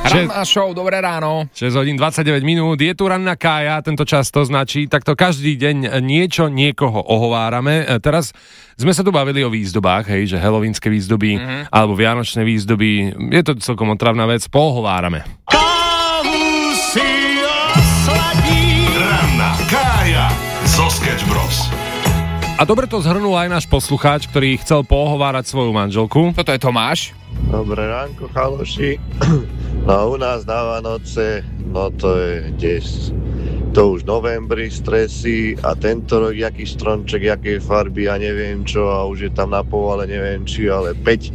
Ranná show, dobré ráno. 6 hodín 29 minút, je tu ranná Kája, tento čas to značí, takto každý deň niekoho ohovárame. Teraz sme sa tu bavili o výzdobách, hej, že halloweenské výzdoby alebo vianočné výzdoby, je to celkom otravná vec, pohovárame. Kávu si osladí. Ranná Kája zo Sketch Bros. A dobre to zhrnul aj náš poslucháč, ktorý chcel pohovárať svoju manželku. Toto je Tomáš. Dobré ránko, chaloši. No u nás na Vánoce, no to je des. To už novembri stresy a tento rok jaký stromček, jaké farby a neviem čo a už je tam na povale neviem či, ale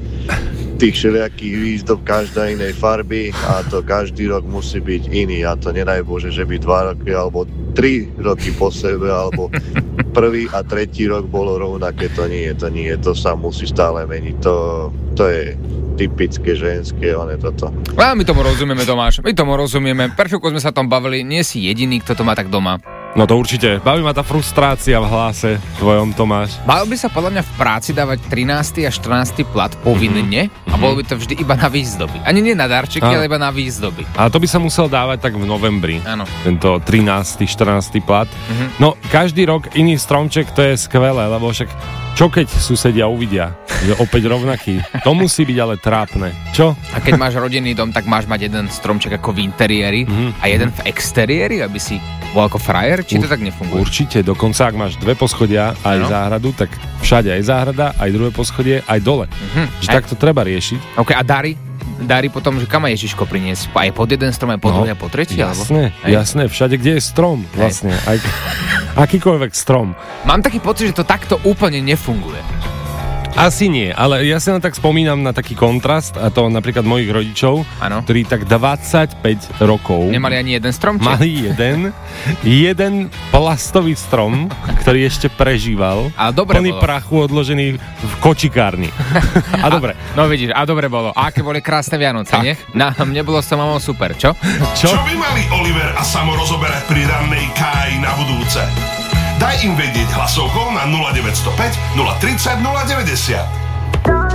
5 tých všelijakých výzdob každá inej farby a to každý rok musí byť iný a to nedaj Bože, že by 2 roky alebo 3 roky po sebe alebo prvý a tretí rok bolo rovnaké, to nie, to sa musí stále meniť, to je typické ženské, on je toto. A my tomu rozumieme, Tomáš, my tomu rozumieme. Perfektne sme sa tom bavili, nie si jediný, kto to má tak doma. No to určite, baví ma tá frustrácia v hlase tvojom, Tomáš. Mal by sa podľa mňa v práci dávať 13. a 14. plat povinne a bolo by to vždy iba na výzdoby. Ani nie na darčeky, ale iba na výzdoby. A to by sa musel dávať tak v novembri. Áno. Tento 13. 14. plat. No, každý rok iný stromček, to je skvelé, lebo však čo keď susedia uvidia, že opäť rovnaký? To musí byť ale trápne. Čo? A keď máš rodinný dom, tak máš mať jeden stromček ako v interiéri a jeden v exteriéri, aby si bol ako frajer? Či to tak nefunguje? Určite, dokonca ak máš 2 poschodia aj záhradu, tak všade aj záhrada, aj druhé poschodie, aj dole. Že tak to treba riešiť. OK, a Dary potom, že kam má Ježiško priniesť? Aj pod jeden strom, aj pod druhý, a po tretí? Jasné, všade, kde je strom, vlastne. Aj, akýkoľvek strom. Mám taký pocit, že to takto úplne nefunguje. Asi nie, ale ja si len tak spomínam na taký kontrast, a to napríklad mojich rodičov, ktorí tak 25 rokov nemali ani jeden stromček? Mali jeden plastový strom, ktorý ešte prežíval. A dobre plný bolo. prachu odložený v kočikárni. A dobre. No vidíš, a dobre bolo. A aké boli krásne Vianoce, nie? Mne bolo s mamou super, čo? Čo by mali Oliver a Samo rozoberať pri rannej Káji na budúce? Daj im vedieť hlasovkou na 0905 030 090.